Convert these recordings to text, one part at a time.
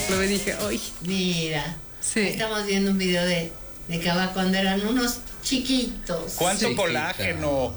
Lo vi, dije, ¡ay! Mira, Sí. estamos viendo un video de Cava cuando eran unos chiquitos. ¿Cuánto colágeno?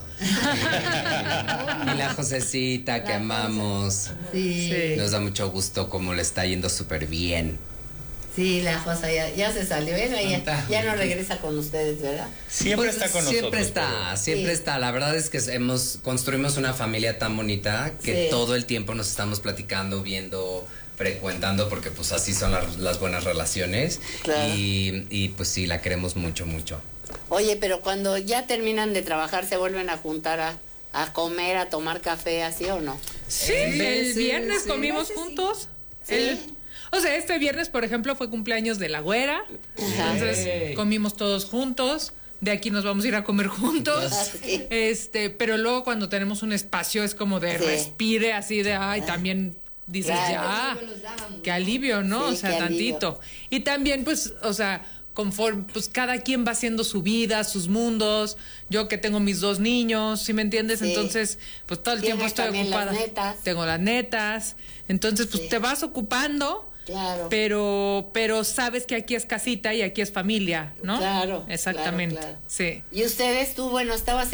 Y la Josecita que amamos. Sí, Nos da mucho gusto cómo le está yendo súper bien. sí, la Josa ya se salió, ya no regresa con ustedes, ¿verdad? Siempre Pues, está con siempre nosotros. siempre Sí. está. La verdad es que construimos una familia tan bonita que Sí. todo el tiempo nos estamos platicando, viendo, frecuentando, porque pues así son las buenas relaciones. Claro. Y pues sí, la queremos mucho, mucho. Oye, pero cuando ya terminan de trabajar, ¿se vuelven a juntar a comer, a tomar café, así o no? Sí, el veces, viernes sí. comimos juntos. Sí. O sea, este viernes, por ejemplo, fue cumpleaños de la güera. Entonces comimos todos juntos. De aquí nos vamos a ir a comer juntos. Sí. Pero luego cuando tenemos un espacio es como de Sí. respire, así de, ay, también dices, Claro. ya, qué alivio, ¿no? Sí, o sea, qué alivio. tantito. Y también, pues, o sea, conforme, pues cada quien va haciendo su vida, sus mundos. Yo que tengo mis 2 niños, ¿sí me entiendes? Sí. Entonces, pues todo el tiempo Tienes estoy también ocupada. las netas. Tengo las netas. Entonces, pues Sí. te vas ocupando. Claro. Pero sabes que aquí es casita y aquí es familia, ¿no? Claro, Exactamente. claro, claro. Sí. ¿Y ustedes, tú, bueno, estabas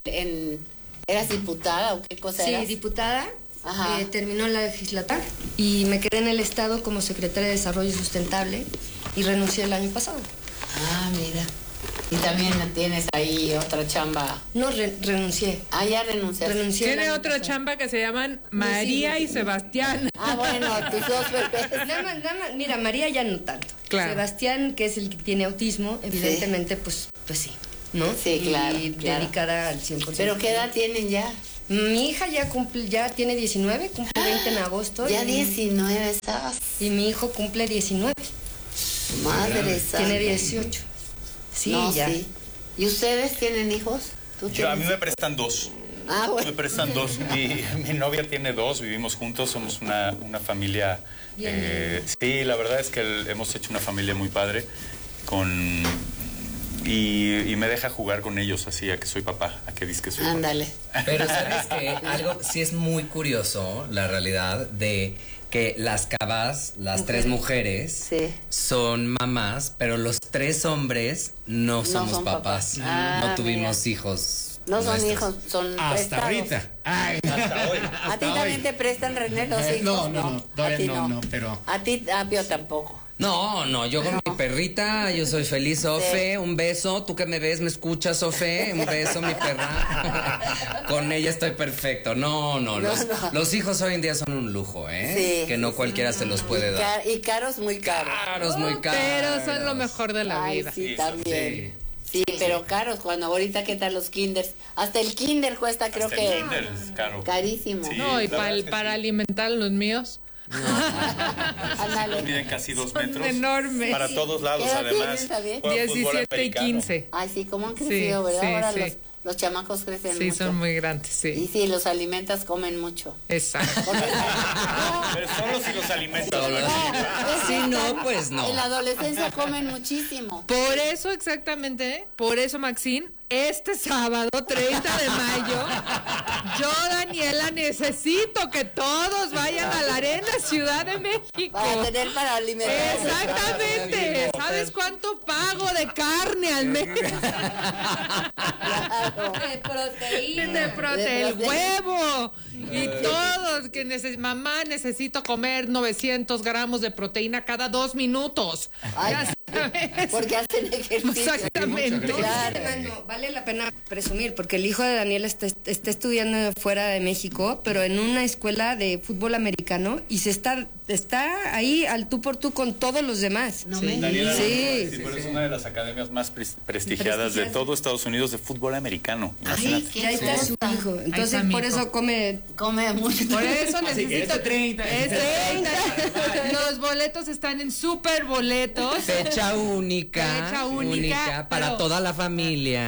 eras diputada o qué cosa Sí, eras? diputada. Ajá. Terminó la legislatura y me quedé en el Estado como secretaria de Desarrollo Sustentable y renuncié el año pasado. Ah, mira. Y también tienes ahí otra chamba. No, renuncié. Ah, ya renunciaste. Renuncié el Tiene año otra pasado. chamba que se llaman María y Sebastián. Ah, bueno, tus 2 bebés. Nada más, mira, María ya no tanto. Claro. Sebastián, que es el que tiene autismo, evidentemente, pues sí, ¿no? Sí, claro, Y claro. dedicada al 100%. ¿Pero qué edad tienen ya? Mi hija ya tiene 19, cumple 20 en agosto. Ya y- 19 estabas. Y mi hijo cumple 19, Madre santa. tiene 18. Sí, No, ya. sí. ¿Y ustedes tienen hijos? ¿Tú A mí tienes? me prestan 2. Ah, Me bueno. prestan 2. Mi novia tiene 2, vivimos juntos, somos una familia. Sí, la verdad es que hemos hecho una familia muy padre y me deja jugar con ellos así, a que soy papá, a que dices que soy papá. Ándale. Pero sabes que algo sí es muy curioso, la realidad, de que las Cavas, las 3 mujeres, Sí. son mamás, pero los 3 hombres no somos son papás. papás. Ah, no tuvimos mira. hijos. No son nuestros. hijos, son Hasta prestados. ahorita. Ay. Hasta hoy. ¿A ti también te prestan, René, los hijos? No, todavía A ti no, pero... A ti, yo tampoco. No, yo con mi perrita, yo soy feliz, Ofe, un beso, tú que me ves, me escuchas, Ofe, un beso, mi perra. Con ella estoy perfecto. No, los hijos hoy en día son un lujo, ¿eh? Sí. Que no cualquiera se los puede dar. Y caros, muy caros. Caros, muy caros. Pero son lo mejor de la Ay, vida. sí, Sí, también. Sí, pero caros, cuando ahorita, ¿qué tal los kinders? Hasta el kinder cuesta, creo Hasta que el kinder es caro. carísimo. Sí. No, y la verdad es que para sí. alimentar a los míos. Ándale. Miden casi 2 Son metros. enormes. Para todos lados, ¿Qué edad además. tienen, también? Juegan fútbol 17 y americano. 15. Ay, sí, cómo han crecido, ¿verdad? sí, Ahora sí. los chamacos crecen Sí, mucho. son muy grandes, Y sí. sí, los alimentas, comen mucho. Exacto. Pero solo si los alimentan. Sí, no, pues no. En la adolescencia comen muchísimo. Por eso exactamente, por eso Maxine, este sábado 30 de mayo, yo, Daniela, necesito que todos vayan a la Arena Ciudad de México. Para tener para alimentar. Exactamente. ¿Sabes cuánto pago de carne al mes? Claro. De proteína. De proteína, el huevo y todos que mamá, necesito comer 900 gramos de proteína cada 2 minutos. Ay, Ya sabes. porque hacen ejercicio. Exactamente. Claro. Mano, vale la pena presumir, porque el hijo de Daniel está estudiando fuera de México, pero en una escuela de fútbol americano, y está ahí al tú por tú con todos los demás. No me Daniela, Sí. pero es una de las academias más prestigiadas de todo Estados Unidos de fútbol americano. Ay, Imagínate. qué Ya está su cosa. hijo. Ahí Entonces, está mi por hijo. eso come. Come mucho. Por eso necesito este 30. Es 30. Los boletos están en super boletos. Fecha única. Fecha única, para pero- toda la familia.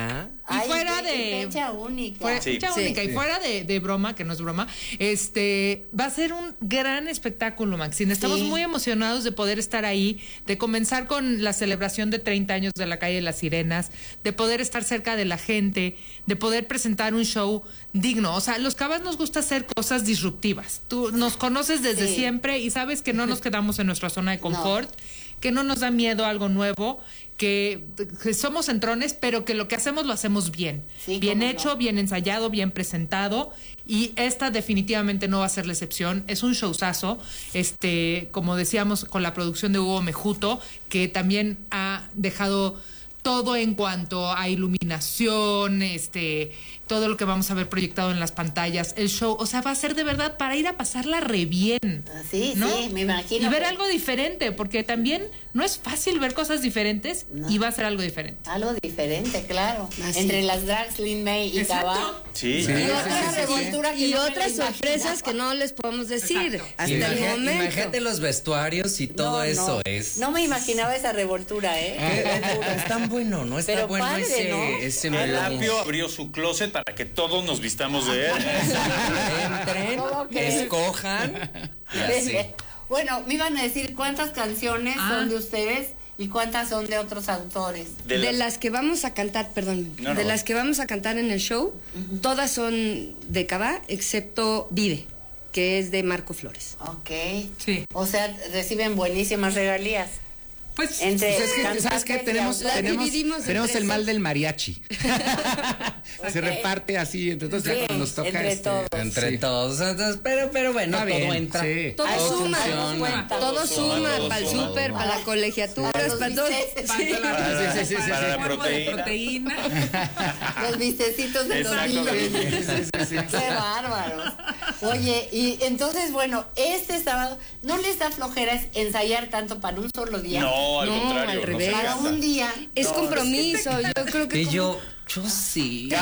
Ay, fuera qué de fecha única. fecha única, y fuera de broma, que no es broma, va a ser un gran espectáculo, Maxine. Estamos muy emocionados de poder estar ahí, de comenzar con la celebración de 30 años de la calle de las Sirenas, de poder estar cerca de la gente, de poder presentar un show digno. O sea, los Cabas nos gusta hacer cosas disruptivas. Tú nos conoces desde siempre y sabes que no nos quedamos en nuestra zona de confort, que no nos da miedo algo nuevo, que somos entrones, pero que lo que hacemos lo hacemos bien. Bien hecho, bien ensayado, bien presentado. Y esta definitivamente no va a ser la excepción. Es un showzazo, como decíamos, con la producción de Hugo Mejuto, que también ha dejado todo en cuanto a iluminación, todo lo que vamos a ver proyectado en las pantallas, el show, o sea, va a ser de verdad para ir a pasarla re bien. Sí, ¿no? sí, me imagino. Y ver algo diferente, porque también no es fácil ver cosas diferentes y va a ser algo diferente. Algo diferente, claro. Entre las drags, Lin May y Cabá. Sí. Y otra revoltura que Y no me otras la sorpresas que no les podemos decir hasta el momento. Imagínate los vestuarios y todo eso es. No me imaginaba esa revoltura, Es tan bueno, ¿no? Está Pero bueno padre, ¿no? ese El melón. Apio abrió su closet para que todos nos vistamos de él. ¿Cómo Entren, crees? escojan. Y así. Bueno, me iban a decir cuántas canciones son de ustedes y cuántas son de otros autores. De las que vamos a cantar, perdón, de las que vamos a cantar en el show, todas son de Cabá, excepto Vive, que es de Marco Flores. Ok. Sí. O sea, reciben buenísimas regalías. Pues, Entre ¿Sabes qué? cantantes y autores. Tenemos el mal del mariachi. Se reparte así entre todos. Ya cuando nos toca entre todos. Entre todos. Entonces, pero bueno, Está todo bien, entra. sí. Todo Todo suma, funciona. todo suma, para el súper, para la colegiatura, Para los para todo. bisteces. Sí. Para la proteína. Los vistecitos de los Exacto. niños. Qué bárbaros. Oye, y entonces, bueno, este sábado, ¿no les da flojera ensayar tanto para un solo día? No, al No, contrario. al nos revés. Para encanta. un día. Es compromiso, yo creo que Y yo sí.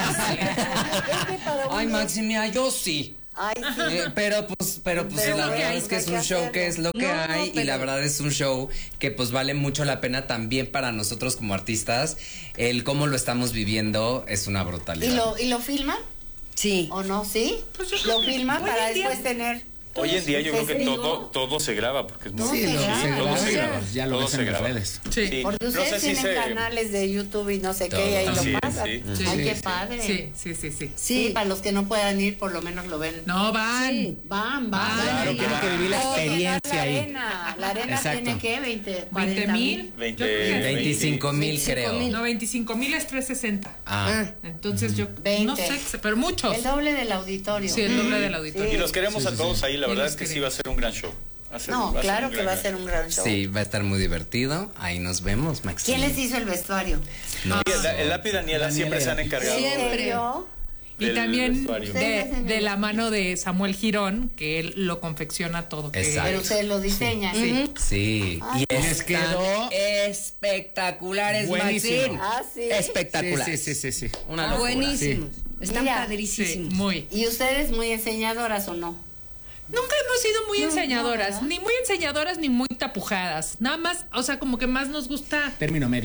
Ay, Maximia, yo sí. Ay, sí. Pero Pero la bueno, verdad es que hay es que un show hacerlo. que es lo que No, hay y pero- la verdad es un show que pues vale mucho la pena también para nosotros como artistas. El cómo lo estamos viviendo es una brutalidad. ¿Y lo filman sí. o no? ¿Sí? Lo filman para después tener... Hoy en día yo creo que testigo. todo se graba porque es muy Sí, difícil. lo que se Todo graba, se graba. ya lo Todo ves se en las graba. redes. Sí. Porque No ustedes sé si tienen se... canales de YouTube y no sé qué, y ahí Todo. lo Sí, pasan. sí. Ay, qué Sí. padre. Sí. Sí, para los que no puedan ir, por lo menos lo ven. No, van. Sí. Van. Claro, tienen que vivir la experiencia ahí. La arena Exacto. tiene que 20, 20,000. 25,000 creo. No, 25,000 es 360. Ah. Entonces yo 20. no sé, pero muchos. El doble del auditorio. Sí, el doble del auditorio. Y los queremos a todos ahí, la Y verdad los es que sí queremos. va a ser un gran show. No, claro que va a ser un gran show. Sí, va a estar muy divertido. Ahí nos vemos, Maxi. ¿Quién les hizo el vestuario? No. El Lápiz y Daniela siempre se han encargado Siempre. ¿En serio? Y del también vestuario. de la mano de Samuel Girón, que él lo confecciona todo. que- Exacto. Pero ustedes lo diseñan. Sí. Ay, y les quedó espectaculares, buenísimo. Maxine. Ah, sí. Espectacular. Sí. Una locura. Buenísimos. Están Mira, Sí, padrísimos. muy. ¿Y ustedes muy enseñadoras o no? Nunca hemos sido muy No, enseñadoras, ¿verdad? ni muy enseñadoras ni muy tapujadas. Nada más, o sea, como que más nos gusta. Término medio.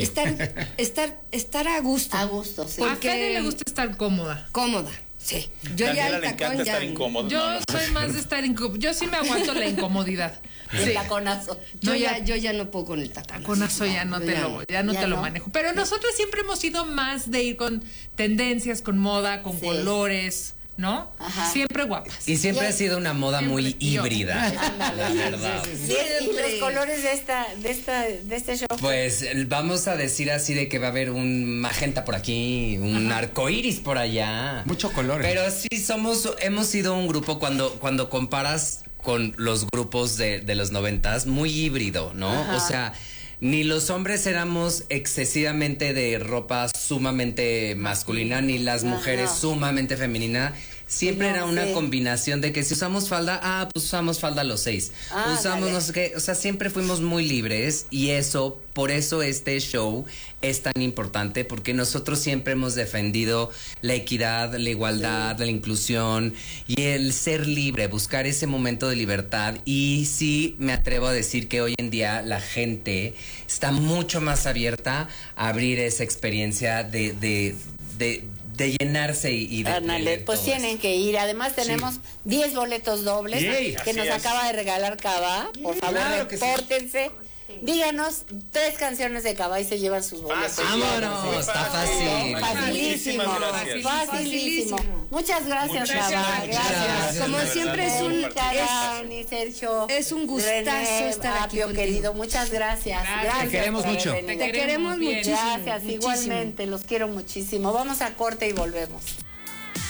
Estar a gusto. A gusto, sí. A Porque- Fede le gusta estar cómoda. Cómoda. Sí. Yo Daniela ya le el encanta tacón estar ya. incómodo. Yo No, soy más de estar incómoda. Yo sí me aguanto la incomodidad. El taconazo. Yo No, ya no puedo con el tacón. Con eso ya no te lo Ya te lo no. manejo. Pero nosotros siempre hemos sido más de ir con tendencias, con moda, con Sí. colores, ¿no? Ajá. Siempre guapas. Y siempre Y- ha sido una moda muy Siempre. Yo. híbrida. Ándale, La sí, verdad. ¿Y los colores de este show? Pues vamos a decir así de que va a haber un magenta por aquí, un arco iris por allá. Mucho color. Pero sí hemos sido un grupo cuando comparas con los grupos de los 90s, muy híbrido, ¿no? Ajá. O sea, ni los hombres éramos excesivamente de ropa sumamente masculina, ni las mujeres Ajá. sumamente femenina. Siempre No, era una sí. combinación de que si usamos falda, pues usamos falda los 6. Usamos dale. no sé qué, o sea, siempre fuimos muy libres y por eso este show es tan importante porque nosotros siempre hemos defendido la equidad, la igualdad, la inclusión y el ser libre, buscar ese momento de libertad y sí me atrevo a decir que hoy en día la gente está mucho más abierta a abrir esa experiencia de de llenarse y de Ándale, leer pues todo tienen esto. que ir. Además tenemos 10 boletos dobles Yay. que Así nos es. acaba de regalar Cabá. Por favor, Claro que sí. repórtense. Díganos 3 canciones de Cabá y se llevan sus boletos. Vámonos, está fácil. Facilísimo, Muchísimas gracias. facilísimo. Muchas gracias, Cabá. gracias. Como siempre es un Dani, Sergio, es un gustazo René, estar aquí Apio, contigo. querido, muchas gracias. Gracias. Te queremos por mucho. haber venido. Te queremos bien. muchísimo. Gracias, muchísimo. igualmente, los quiero muchísimo. Vamos a corte y volvemos.